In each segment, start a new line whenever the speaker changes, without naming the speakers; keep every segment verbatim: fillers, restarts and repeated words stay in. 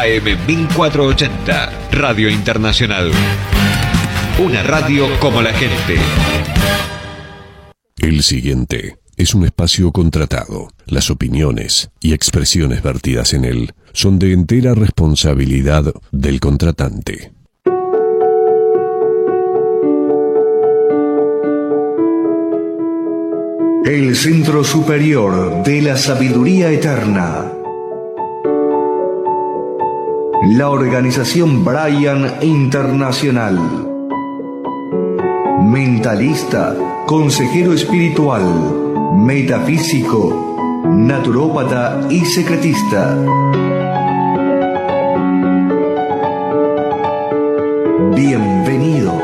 A M mil cuatrocientos ochenta, Radio Internacional. Una radio como la gente.
El siguiente es un espacio contratado. Las opiniones y expresiones vertidas en él son de entera responsabilidad del contratante.
El Centro Superior de la Sabiduría Eterna. La organización Brian Internacional. Mentalista, consejero espiritual, metafísico, naturópata y secretista. Bienvenidos.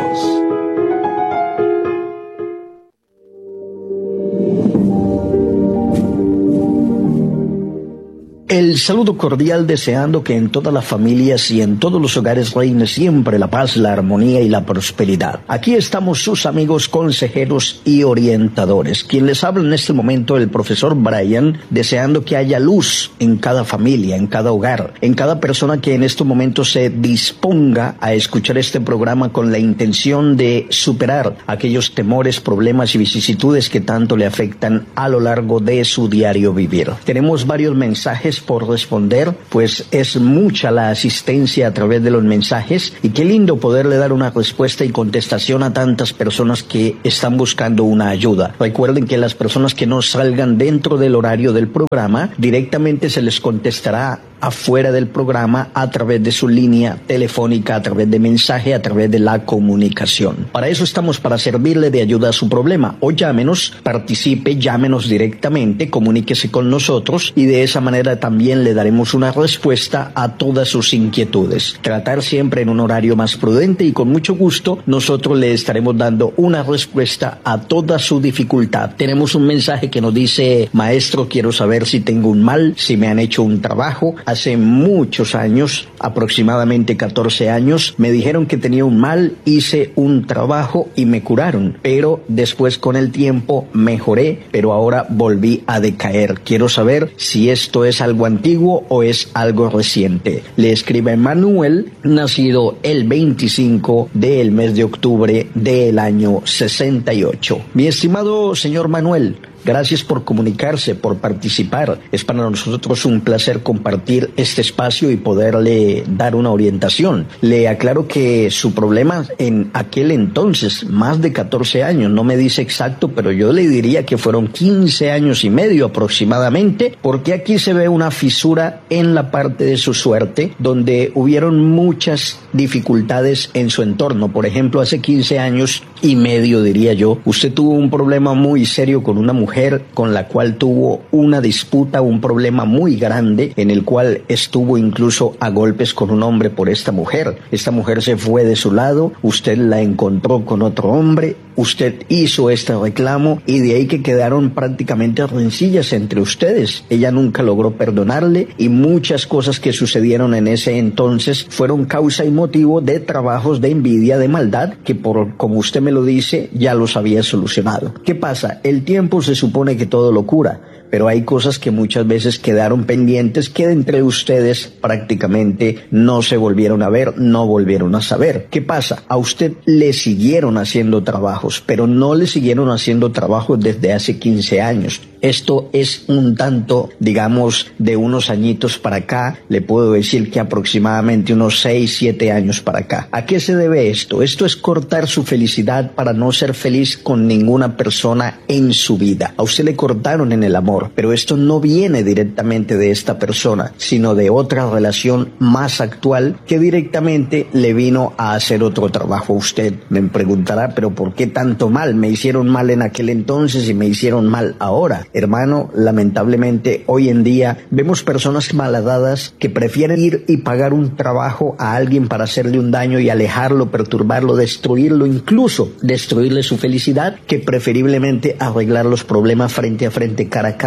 El saludo cordial, deseando que en todas las familias y en todos los hogares reine siempre la paz, la armonía y la prosperidad. Aquí estamos sus amigos consejeros y orientadores. Quien les habla en este momento, el profesor Brian, deseando que haya luz en cada familia, en cada hogar, en cada persona que en estos momentos se disponga a escuchar este programa con la intención de superar aquellos temores, problemas y vicisitudes que tanto le afectan a lo largo de su diario vivir. Tenemos varios mensajes por responder, pues es mucha la asistencia a través de los mensajes y qué lindo poderle dar una respuesta y contestación a tantas personas que están buscando una ayuda. Recuerden que las personas que no salgan dentro del horario del programa, directamente se les contestará afuera del programa a través de su línea telefónica, a través de mensaje, a través de la comunicación. Para eso estamos, para servirle de ayuda a su problema. O llámenos, participe, llámenos directamente, comuníquese con nosotros y de esa manera también le daremos una respuesta a todas sus inquietudes. Tratar siempre en un horario más prudente y con mucho gusto nosotros le estaremos dando una respuesta a toda su dificultad. Tenemos un mensaje que nos dice: maestro, quiero saber si tengo un mal, si me han hecho un trabajo. Hace muchos años, aproximadamente catorce años, me dijeron que tenía un mal, hice un trabajo y me curaron, pero después con el tiempo mejoré, pero ahora volví a decaer. Quiero saber si esto es algo antiguo o es algo reciente. Le escribe Manuel, nacido el veinticinco del mes de octubre del año sesenta y ocho. Mi estimado señor Manuel, gracias por comunicarse, por participar. Es para nosotros un placer compartir este espacio y poderle dar una orientación. Le aclaro que su problema en aquel entonces, más de catorce años, no me dice exacto, pero yo le diría que fueron quince años y medio aproximadamente, porque aquí se ve una fisura en la parte de su suerte, donde hubieron muchas dificultades en su entorno. Por ejemplo, hace quince años y medio, diría yo, usted tuvo un problema muy serio con una mujer con la cual tuvo una disputa, un problema muy grande, en el cual estuvo incluso a golpes con un hombre por esta mujer. Esta mujer se fue de su lado, usted la encontró con otro hombre, usted hizo este reclamo y de ahí que quedaron prácticamente rencillas entre ustedes. Ella nunca logró perdonarle y muchas cosas que sucedieron en ese entonces fueron causa y motivo de trabajos de envidia, de maldad, que por como usted me lo dice, ya los había solucionado. ¿Qué pasa? El tiempo se supone que todo lo cura, pero hay cosas que muchas veces quedaron pendientes que entre ustedes prácticamente no se volvieron a ver, no volvieron a saber. ¿Qué pasa? A usted le siguieron haciendo trabajos, pero no le siguieron haciendo trabajos desde hace quince años. Esto es un tanto, digamos, de unos añitos para acá, le puedo decir que aproximadamente unos seis, siete años para acá. ¿A qué se debe esto? Esto es cortar su felicidad para no ser feliz con ninguna persona en su vida. A usted le cortaron en el amor, pero esto no viene directamente de esta persona, sino de otra relación más actual que directamente le vino a hacer otro trabajo a usted. Me preguntará, pero ¿por qué tanto mal? Me hicieron mal en aquel entonces y me hicieron mal ahora. Hermano, lamentablemente hoy en día vemos personas malhadadas que prefieren ir y pagar un trabajo a alguien para hacerle un daño y alejarlo, perturbarlo, destruirlo, incluso destruirle su felicidad, que preferiblemente arreglar los problemas frente a frente, cara a cara,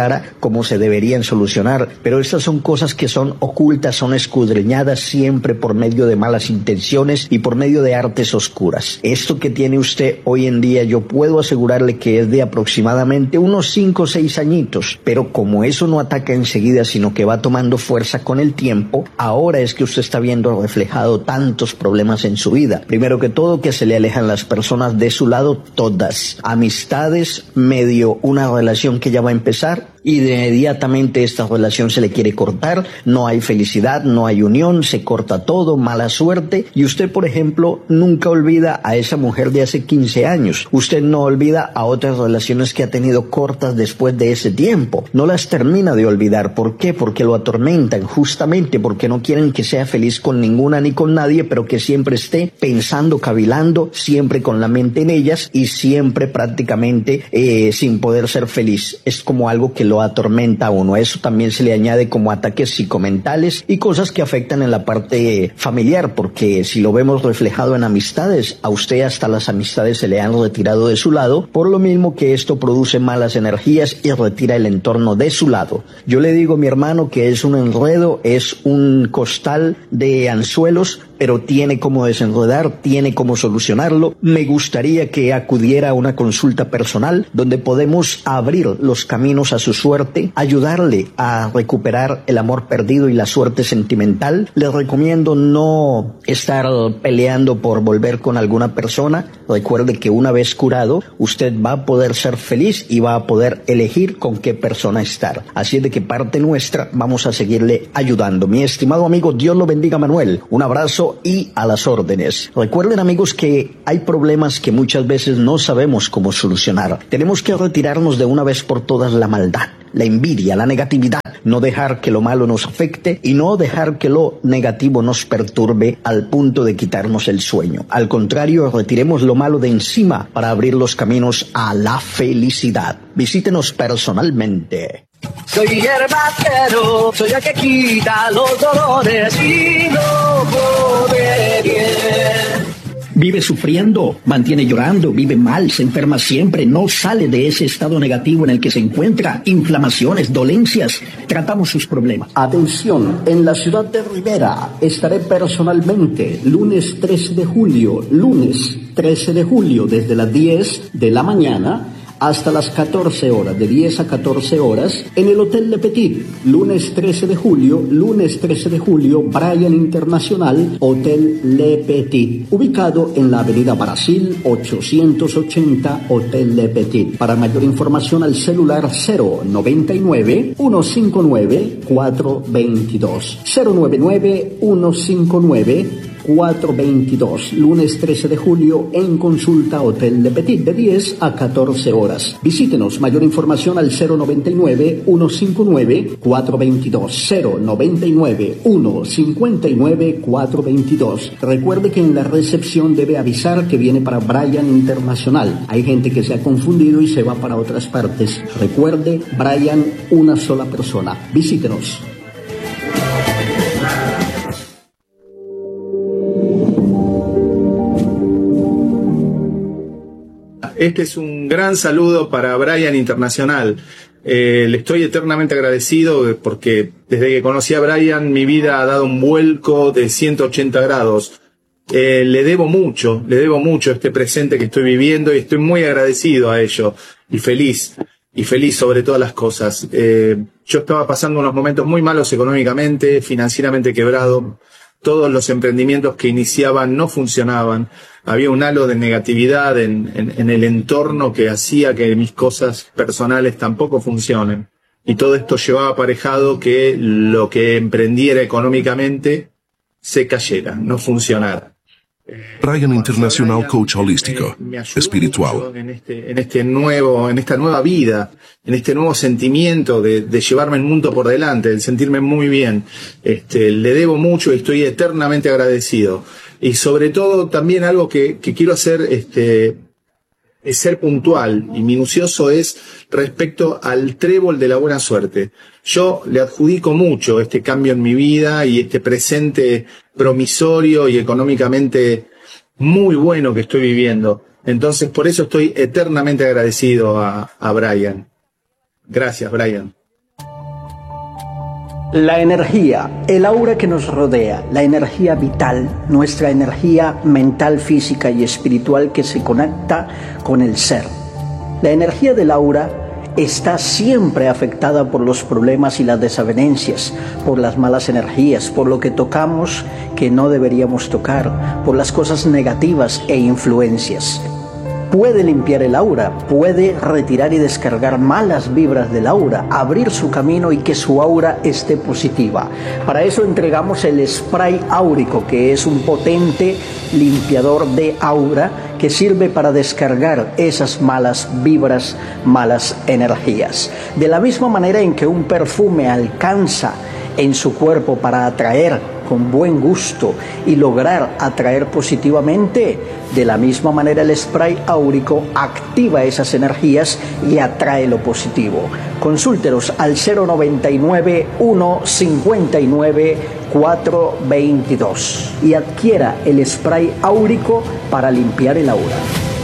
cara como se deberían solucionar, pero estas son cosas que son ocultas, son escudriñadas siempre por medio de malas intenciones y por medio de artes oscuras. Esto que tiene usted hoy en día, yo puedo asegurarle que es de aproximadamente unos cinco o seis añitos, pero como eso no ataca enseguida, sino que va tomando fuerza con el tiempo, ahora es que usted está viendo reflejado tantos problemas en su vida. Primero que todo, que se le alejan las personas de su lado, todas. Amistades, medio una relación que ya va a empezar, y de inmediatamente esta relación se le quiere cortar, no hay felicidad, no hay unión, se corta todo, mala suerte, y usted, por ejemplo, nunca olvida a esa mujer de hace quince años, usted no olvida a otras relaciones que ha tenido cortas después de ese tiempo, no las termina de olvidar. ¿Por qué? Porque lo atormentan, justamente porque no quieren que sea feliz con ninguna ni con nadie, pero que siempre esté pensando, cavilando, siempre con la mente en ellas y siempre prácticamente eh, sin poder ser feliz. Es como algo que lo atormenta a uno. Eso también se le añade como ataques psicomentales y cosas que afectan en la parte familiar, porque si lo vemos reflejado en amistades, a usted hasta las amistades se le han retirado de su lado, por lo mismo que esto produce malas energías y retira el entorno de su lado. Yo le digo, mi hermano, que es un enredo, es un costal de anzuelos, pero tiene cómo desenredar, tiene cómo solucionarlo. Me gustaría que acudiera a una consulta personal donde podemos abrir los caminos a su suerte, ayudarle a recuperar el amor perdido y la suerte sentimental. Le recomiendo no estar peleando por volver con alguna persona. Recuerde que una vez curado, usted va a poder ser feliz y va a poder elegir con qué persona estar. Así es de que parte nuestra vamos a seguirle ayudando. Mi estimado amigo, Dios lo bendiga, Manuel. Un abrazo y a las órdenes. Recuerden, amigos, que hay problemas que muchas veces no sabemos cómo solucionar. Tenemos que retirarnos de una vez por todas la maldad, la envidia, la negatividad, no dejar que lo malo nos afecte y no dejar que lo negativo nos perturbe al punto de quitarnos el sueño. Al contrario, retiremos lo malo de encima para abrir los caminos a la felicidad. Visítenos personalmente.
Soy hierbatero, soy el que quita los dolores y no pone bien.
Vive sufriendo, mantiene llorando, vive mal, se enferma siempre, no sale de ese estado negativo en el que se encuentra, inflamaciones, dolencias. Tratamos sus problemas. Atención, en la ciudad de Rivera estaré personalmente lunes trece de julio, lunes trece de julio, desde las diez de la mañana hasta las catorce horas, de diez a catorce horas, en el Hotel Le Petit, lunes trece de julio, lunes trece de julio, Bryan Internacional, Hotel Le Petit, ubicado en la avenida Brasil ochocientos ochenta, Hotel Le Petit. Para mayor información al celular cero noventa y nueve, ciento cincuenta y nueve, cuatrocientos veintidós, cero noventa y nueve, ciento cincuenta y nueve, cuatrocientos veintidós, lunes trece de julio en consulta Hotel Le Petit de diez a catorce horas. Visítenos, mayor información al cero noventa y nueve, ciento cincuenta y nueve, cuatrocientos veintidós, cero noventa y nueve, ciento cincuenta y nueve, cuatrocientos veintidós. Recuerde que en la recepción debe avisar que viene para Bryan Internacional. Hay gente que se ha confundido y se va para otras partes. Recuerde, Bryan, una sola persona. Visítenos.
Este es un gran saludo para Bryan Internacional. Eh, le estoy eternamente agradecido porque desde que conocí a Bryan mi vida ha dado un vuelco de ciento ochenta grados. Eh, le debo mucho, le debo mucho este presente que estoy viviendo y estoy muy agradecido a ello y feliz, y feliz sobre todas las cosas. Eh, yo estaba pasando unos momentos muy malos económicamente, financieramente quebrado. Todos los emprendimientos que iniciaban no funcionaban. Había un halo de negatividad en, en, en el entorno que hacía que mis cosas personales tampoco funcionen. Y todo esto llevaba aparejado que lo que emprendiera económicamente se cayera, no funcionara.
Bryan Internacional, coach holístico,
me, me
espiritual.
En este, en este nuevo, en esta nueva vida, en este nuevo sentimiento de, de llevarme el mundo por delante, de sentirme muy bien. Este, le debo mucho y estoy eternamente agradecido. Y sobre todo también algo que, que quiero hacer, este, es ser puntual y minucioso, es respecto al trébol de la buena suerte. Yo le adjudico mucho este cambio en mi vida y este presente promisorio y económicamente muy bueno que estoy viviendo. Entonces, por eso estoy eternamente agradecido a, a Bryan. Gracias, Bryan.
La energía, el aura que nos rodea, la energía vital, nuestra energía mental, física y espiritual que se conecta con el ser. La energía del aura está siempre afectada por los problemas y las desavenencias, por las malas energías, por lo que tocamos que no deberíamos tocar, por las cosas negativas e influencias. Puede limpiar el aura, puede retirar y descargar malas vibras del aura, abrir su camino y que su aura esté positiva. Para eso entregamos el spray áurico, que es un potente limpiador de aura que sirve para descargar esas malas vibras, malas energías. De la misma manera en que un perfume alcanza en su cuerpo para atraer con buen gusto y lograr atraer positivamente, de la misma manera el spray áurico activa esas energías y atrae lo positivo. Consúltenos al cero noventa y nueve, uno cincuenta y nueve, cuatro veintidós y adquiera el spray áurico para limpiar el aura.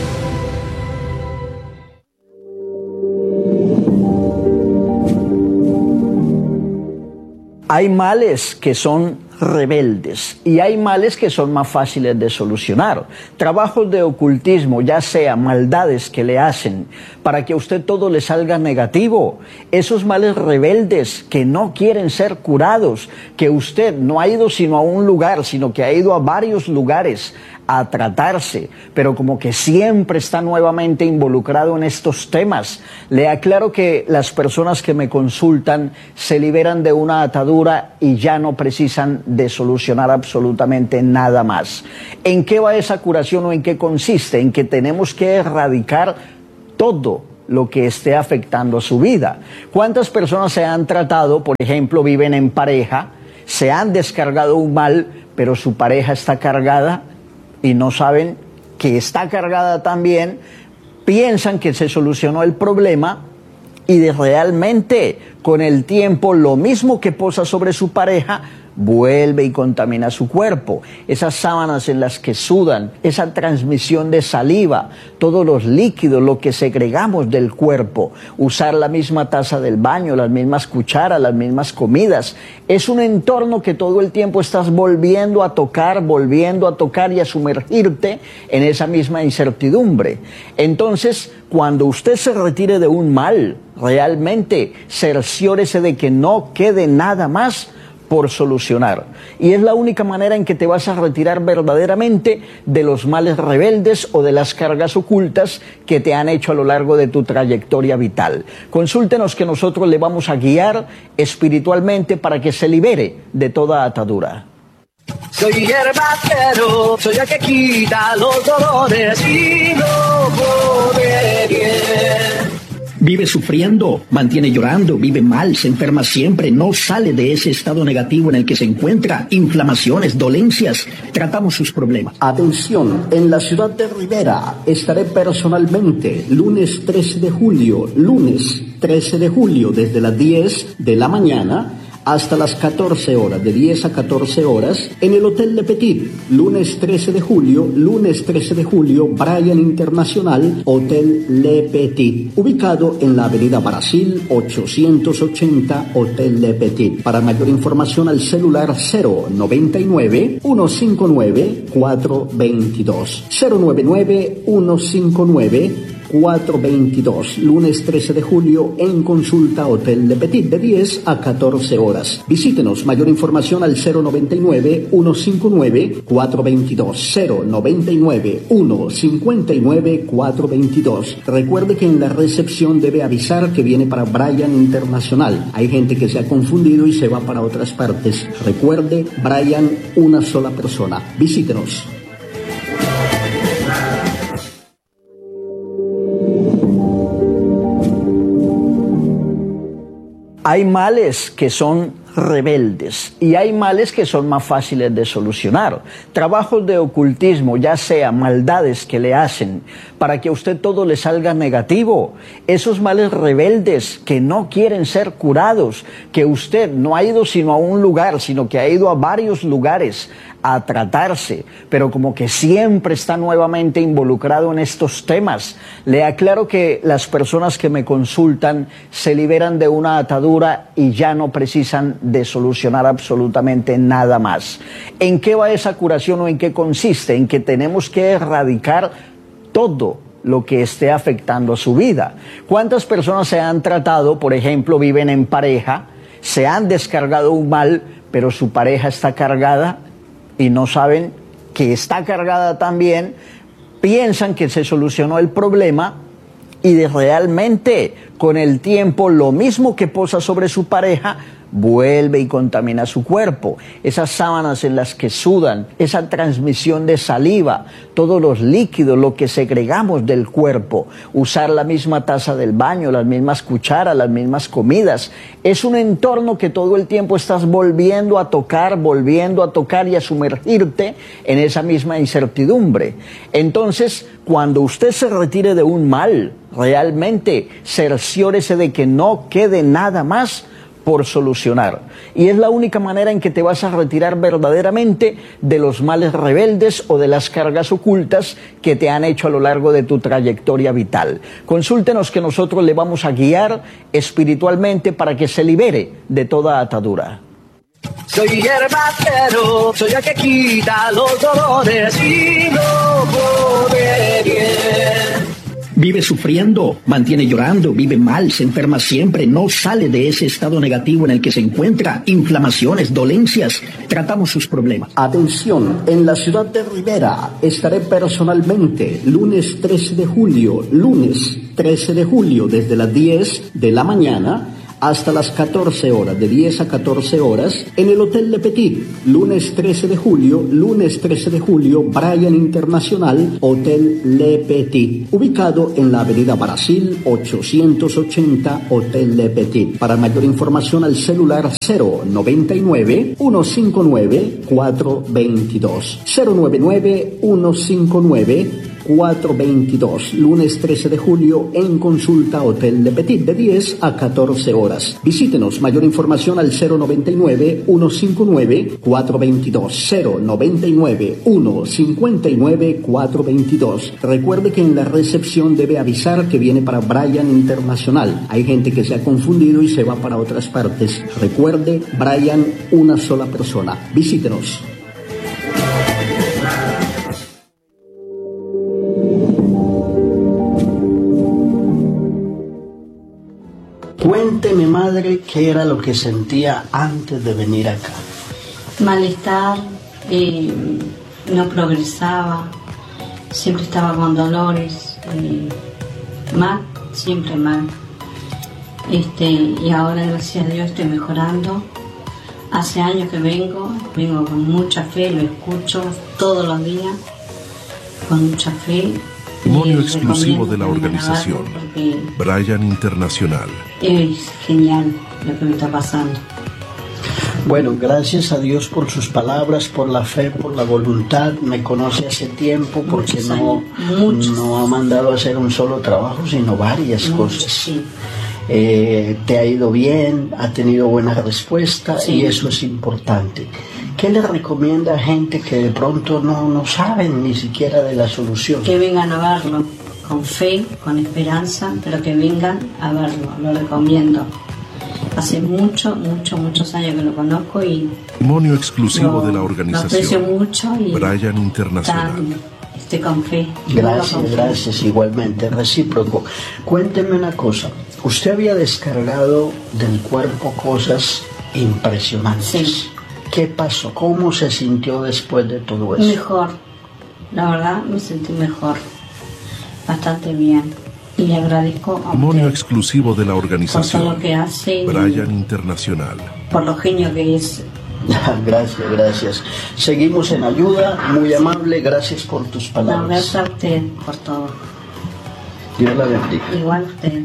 Hay males que son rebeldes y hay males que son más fáciles de solucionar. Trabajos de ocultismo, ya sea maldades que le hacen para que a usted todo le salga negativo, esos males rebeldes que no quieren ser curados, que usted no ha ido sino a un lugar, sino que ha ido a varios lugares a tratarse, pero como que siempre está nuevamente involucrado en estos temas. Le aclaro que las personas que me consultan se liberan de una atadura y ya no precisan de solucionar absolutamente nada más. ¿En qué va esa curación o en qué consiste? En que tenemos que erradicar todo lo que esté afectando a su vida. ¿Cuántas personas se han tratado, por ejemplo, viven en pareja, se han descargado un mal, pero su pareja está cargada y no saben que está cargada también, piensan que se solucionó el problema y de realmente con el tiempo lo mismo que posa sobre su pareja vuelve y contamina su cuerpo? Esas sábanas en las que sudan, esa transmisión de saliva, todos los líquidos, lo que segregamos del cuerpo, usar la misma taza del baño, las mismas cucharas, las mismas comidas, es un entorno que todo el tiempo estás volviendo a tocar, volviendo a tocar y a sumergirte en esa misma incertidumbre. Entonces, cuando usted se retire de un mal, realmente cerciórese de que no quede nada más por solucionar. Y es la única manera en que te vas a retirar verdaderamente de los males rebeldes o de las cargas ocultas que te han hecho a lo largo de tu trayectoria vital. Consúltenos que nosotros le vamos a guiar espiritualmente para que se libere de toda atadura.
Soy hierbacero, soy el que quita los dolores y no pone bien.
Vive sufriendo, mantiene llorando, vive mal, se enferma siempre, no sale de ese estado negativo en el que se encuentra, inflamaciones, dolencias, tratamos sus problemas. Atención, en la ciudad de Rivera estaré personalmente lunes trece de julio, lunes trece de julio desde las diez de la mañana hasta las catorce horas, de diez a catorce horas, en el Hotel Le Petit, lunes trece de julio, lunes trece de julio, Bryan Internacional, Hotel Le Petit, ubicado en la avenida Brasil ochocientos ochenta, Hotel Le Petit. Para mayor información al celular cero noventa y nueve, uno cincuenta y nueve, cuatro veintidós, cero noventa y nueve, uno cincuenta y nueve, cuatro veintidós, lunes trece de julio en consulta Hotel Le Petit de diez a catorce horas. Visítenos, mayor información al cero noventa y nueve, uno cincuenta y nueve, cuatro veintidós, cero noventa y nueve, uno cincuenta y nueve, cuatro veintidós. Recuerde que en la recepción debe avisar que viene para Bryan Internacional. Hay gente que se ha confundido y se va para otras partes. Recuerde, Bryan, una sola persona. Visítenos. Hay males que son rebeldes y hay males que son más fáciles de solucionar. Trabajos de ocultismo, ya sea maldades que le hacen para que a usted todo le salga negativo, esos males rebeldes que no quieren ser curados, que usted no ha ido sino a un lugar, sino que ha ido a varios lugares a tratarse, pero como que siempre está nuevamente involucrado en estos temas. Le aclaro que las personas que me consultan se liberan de una atadura y ya no precisan de solucionar absolutamente nada más. ¿En qué va esa curación o en qué consiste? En que tenemos que erradicar todo lo que esté afectando a su vida. ¿Cuántas personas se han tratado, por ejemplo, viven en pareja, se han descargado un mal, pero su pareja está cargada y no saben que está cargada también, piensan que se solucionó el problema y de realmente con el tiempo lo mismo que posa sobre su pareja vuelve y contamina su cuerpo. Esas sábanas en las que sudan, esa transmisión de saliva, todos los líquidos, lo que segregamos del cuerpo, usar la misma taza del baño, las mismas cucharas, las mismas comidas, es un entorno que todo el tiempo estás volviendo a tocar, volviendo a tocar y a sumergirte en esa misma incertidumbre. Entonces, cuando usted se retire de un mal, realmente cerciórese de que no quede nada más por solucionar. Y es la única manera en que te vas a retirar verdaderamente de los males rebeldes o de las cargas ocultas que te han hecho a lo largo de tu trayectoria vital. Consúltenos que nosotros le vamos a guiar espiritualmente para que se libere de toda atadura.
Soy herbatero, soy el que quita los dolores y no pone bien.
Vive sufriendo, mantiene llorando, vive mal, se enferma siempre, no sale de ese estado negativo en el que se encuentra, inflamaciones, dolencias, tratamos sus problemas. Atención, en la ciudad de Rivera estaré personalmente lunes trece de julio, lunes trece de julio desde las diez de la mañana hasta las catorce horas, de diez a catorce horas, en el Hotel Le Petit, lunes trece de julio, lunes trece de julio, Bryan Internacional, Hotel Le Petit, ubicado en la avenida Brasil ochocientos ochenta, Hotel Le Petit. Para mayor información al celular cero noventa y nueve, ciento cincuenta y nueve, cuatrocientos veintidós, cero noventa y nueve, ciento cincuenta y nueve, cuatrocientos veintidós, lunes trece de julio en consulta Hotel Le Petit de diez a catorce horas. Visítenos, mayor información al cero noventa y nueve, ciento cincuenta y nueve, cuatrocientos veintidós, cero noventa y nueve, ciento cincuenta y nueve, cuatrocientos veintidós. Recuerde que en la recepción debe avisar que viene para Bryan Internacional. Hay gente que se ha confundido y se va para otras partes. Recuerde, Bryan, una sola persona. Visítenos. Cuénteme, madre, qué era lo que sentía antes de venir acá.
Malestar, eh, no progresaba, siempre estaba con dolores, eh, mal, siempre mal. Este, y ahora, gracias a Dios, estoy mejorando. Hace años que vengo, vengo con mucha fe, lo escucho todos los días, con mucha fe.
Testimonio exclusivo de la organización Bryan Internacional.
Es genial lo que me está pasando.
Bueno, gracias a Dios por sus palabras, por la fe, por la voluntad. Me conoce hace tiempo porque no, no ha mandado a hacer un solo trabajo, sino varias Muchos, cosas.
Sí.
Eh, te ha ido bien, ha tenido buena respuesta, sí. Y eso es importante. ¿Qué le recomienda a gente que de pronto no, no saben ni siquiera de la solución?
Que vengan a verlo, con fe, con esperanza, pero que vengan a verlo, lo recomiendo. Hace mucho, mucho, muchos años que lo conozco y...
Testimonio exclusivo
lo,
de la organización.
Lo aprecio mucho y...
Bryan Internacional.
Tan, estoy con fe.
Gracias,
con fe.
Gracias, igualmente, recíproco. Cuénteme una cosa, usted había descargado del cuerpo cosas impresionantes.
Sí.
¿Qué pasó? ¿Cómo se sintió después de todo eso?
Mejor, la verdad me sentí mejor, bastante bien. Y le agradezco a
Testimonio
usted
exclusivo de la organización
por todo lo que hace,
Bryan Internacional.
Por lo genio que es.
Gracias, gracias. Seguimos en ayuda, muy amable, gracias por tus palabras.
No, gracias a usted por todo.
Dios la bendiga.
Igual usted.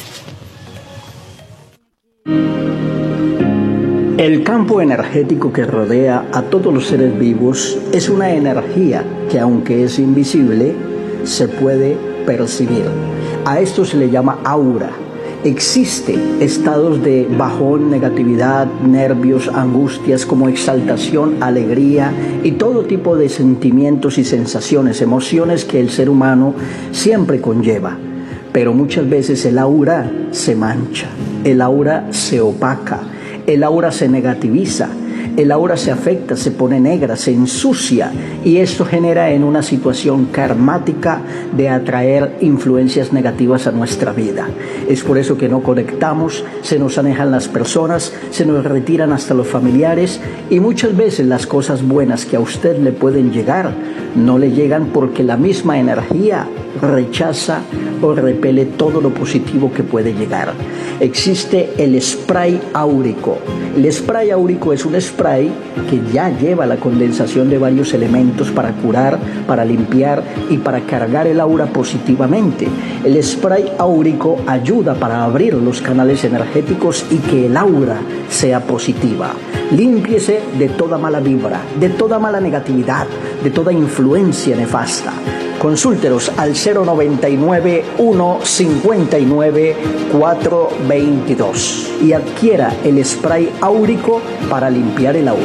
El campo energético que rodea a todos los seres vivos es una energía que, aunque es invisible, se puede percibir. A esto se le llama aura. Existen estados de bajón, negatividad, nervios, angustias, como exaltación, alegría y todo tipo de sentimientos y sensaciones, emociones que el ser humano siempre conlleva. Pero muchas veces el aura se mancha, el aura se opaca. el aura se negativiza, el aura se afecta, se pone negra, se ensucia, y esto genera en una situación karmática de atraer influencias negativas a nuestra vida. Es por eso que no conectamos, se nos alejan las personas, se nos retiran hasta los familiares, y muchas veces las cosas buenas que a usted le pueden llegar no le llegan porque la misma energía rechaza o repele todo lo positivo que puede llegar. Existe el spray áurico. El spray áurico es un spray que ya lleva la condensación de varios elementos para curar, para limpiar y para cargar el aura positivamente. El spray áurico ayuda para abrir los canales energéticos y que el aura sea positiva. Límpiese de toda mala vibra, de toda mala negatividad, de toda influencia nefasta. Consúltenos al cero noventa y nueve, uno cincuenta y nueve, cuatro veintidós y adquiera el spray áurico para limpiar el aura.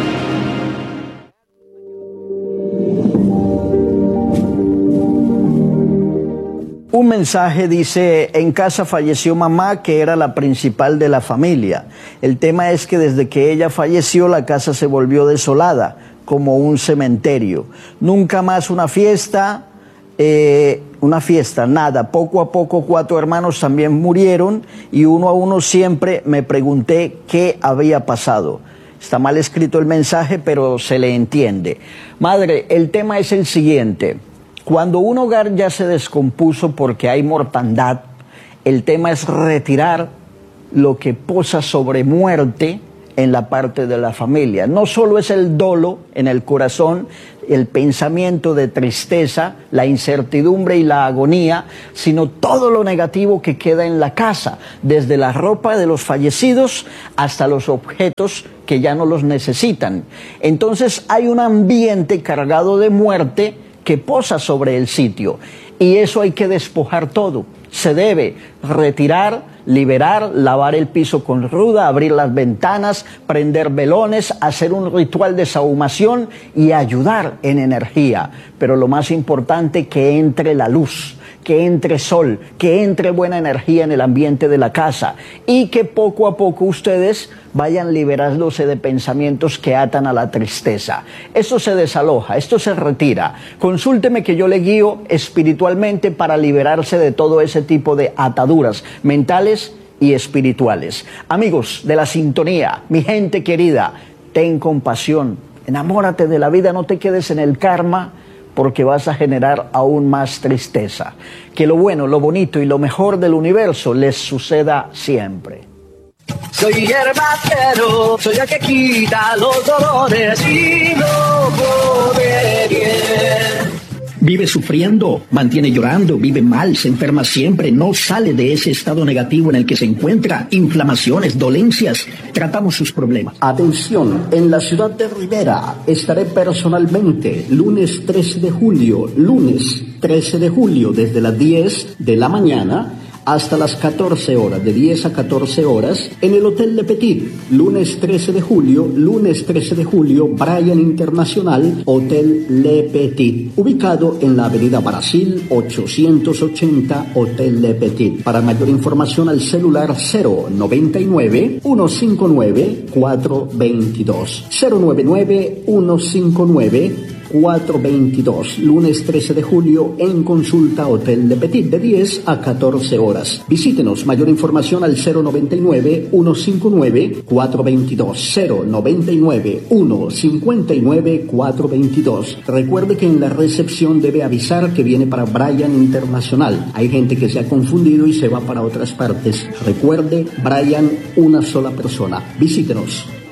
Un mensaje dice: en casa falleció mamá, que era la principal de la familia. El tema es que desde que ella falleció la casa se volvió desolada, como un cementerio. Nunca más una fiesta, eh, una fiesta, nada. Poco a poco cuatro hermanos también murieron y uno a uno siempre me pregunté qué había pasado. Está mal escrito el mensaje, pero se le entiende. Madre, el tema es el siguiente. Cuando un hogar ya se descompuso porque hay mortandad, el tema es retirar lo que posa sobre muerte en la parte de la familia. No solo es el dolo en el corazón, el pensamiento de tristeza, la incertidumbre y la agonía, sino todo lo negativo que queda en la casa, desde la ropa de los fallecidos hasta los objetos que ya no los necesitan. Entonces hay un ambiente cargado de muerte que posa sobre el sitio, y eso hay que despojar todo. Se debe retirar, liberar, lavar el piso con ruda, abrir las ventanas, prender velones, hacer un ritual de sahumación y ayudar en energía. Pero lo más importante, que entre la luz, que entre sol, que entre buena energía en el ambiente de la casa, y que poco a poco ustedes vayan liberándose de pensamientos que atan a la tristeza. Esto se desaloja, esto se retira. Consúlteme que yo le guío espiritualmente para liberarse de todo ese tipo de ataduras mentales y espirituales. Amigos de la sintonía, mi gente querida, ten compasión, enamórate de la vida, no te quedes en el karma, porque vas a generar aún más tristeza. Que lo bueno, lo bonito y lo mejor del universo les suceda siempre.
Soy herbatero, soy el que quita los dolores y no come bien.
Vive sufriendo, mantiene llorando, vive mal, se enferma siempre, no sale de ese estado negativo en el que se encuentra, inflamaciones, dolencias. Tratamos sus problemas. Atención, en la ciudad de Rivera estaré personalmente lunes trece de julio, lunes trece de julio, desde las diez de la mañana hasta las catorce horas, de diez a catorce horas, en el Hotel Le Petit. Lunes trece de julio, lunes trece de julio, Bryan Internacional, Hotel Le Petit, ubicado en la avenida Brasil ochocientos ochenta, Hotel Le Petit. Para mayor información al celular cero noventa y nueve, uno cincuenta y nueve, cuatro veintidós, cero noventa y nueve, uno cincuenta y nueve, cuatro veintidós, lunes trece de julio en consulta Hotel Le Petit, de diez a catorce horas. Visítenos, mayor información al cero noventa y nueve, uno cincuenta y nueve, cuatro veintidós, cero noventa y nueve, uno cincuenta y nueve, cuatro veintidós. Recuerde que en la recepción debe avisar que viene para Bryan Internacional. Hay gente que se ha confundido y se va para otras partes. Recuerde, Bryan, una sola persona. Visítenos.